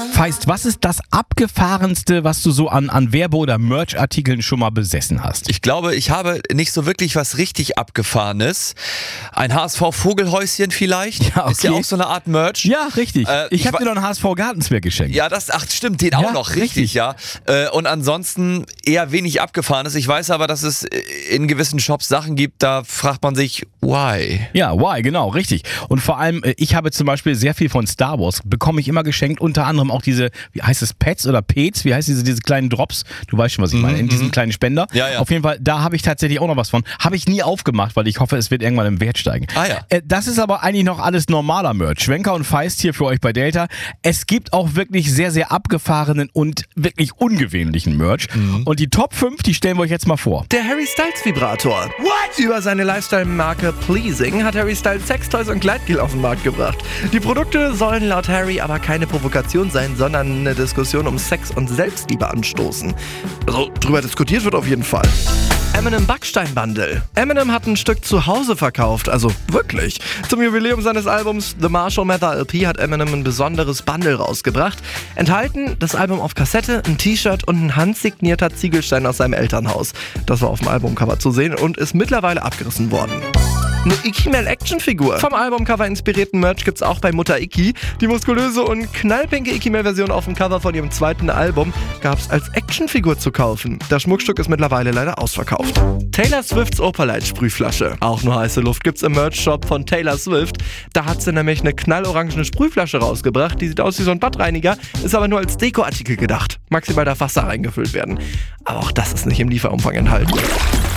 Feist, was ist das Abgefahrenste, was du so an Werbe- oder Merch-Artikeln schon mal besessen hast? Ich glaube, ich habe nicht so wirklich was richtig Abgefahrenes. Ein HSV-Vogelhäuschen vielleicht? Ja, okay. Ist ja auch so eine Art Merch. Ja, richtig. Ich habe dir noch einen HSV-Gartenzwerg geschenkt. Ja, stimmt, den auch noch, richtig, ja. Und ansonsten eher wenig Abgefahrenes. Ich weiß aber, dass es in gewissen Shops Sachen gibt, da fragt man sich, why? Ja, why, genau, richtig. Und vor allem, ich habe zum Beispiel sehr viel von Star Wars, bekomme ich immer geschenkt, unter anderem auch diese, wie heißt es, Pets oder Pets, wie heißt diese kleinen Drops? Du weißt schon, was ich meine, in diesem kleinen Spender. Ja, ja. Auf jeden Fall, da habe ich tatsächlich auch noch was von. Habe ich nie aufgemacht, weil ich hoffe, es wird irgendwann im Wert steigen. Ah ja. Das ist aber eigentlich noch alles normaler Merch. Schwenker und Feist hier für euch bei Delta. Es gibt auch wirklich sehr, sehr abgefahrenen und wirklich ungewöhnlichen Merch. Und die Top 5, die stellen wir euch jetzt mal vor. Der Harry Styles Vibrator. What? Über seine Lifestyle-Marke Pleasing hat Harry Styles Sextoys und Gleitgel auf den Markt gebracht. Die Produkte sollen laut Harry aber keine Provokation sein, sondern eine Diskussion um Sex und Selbstliebe anstoßen. Also drüber diskutiert wird auf jeden Fall. Eminem Backstein-Bundle. Eminem hat ein Stück zu Hause verkauft, also wirklich. Zum Jubiläum seines Albums The Marshall Mathers LP hat Eminem ein besonderes Bundle rausgebracht. Enthalten das Album auf Kassette, ein T-Shirt und ein handsignierter Ziegelstein aus seinem Elternhaus. Das war auf dem Albumcover zu sehen und ist mittlerweile abgerissen worden. Eine Ikimel-Actionfigur. Vom Albumcover inspirierten Merch gibt's auch bei Mutter Iki. Die muskulöse und knallpinke Ikimel-Version auf dem Cover von ihrem zweiten Album gab's als Actionfigur zu kaufen. Das Schmuckstück ist mittlerweile leider ausverkauft. Taylor Swifts Opalite-Sprühflasche. Auch nur heiße Luft gibt's im Merch-Shop von Taylor Swift. Da hat sie nämlich eine knallorangene Sprühflasche rausgebracht. Die sieht aus wie so ein Badreiniger, ist aber nur als Dekoartikel gedacht. Maximal darf Wasser reingefüllt werden. Aber auch das ist nicht im Lieferumfang enthalten.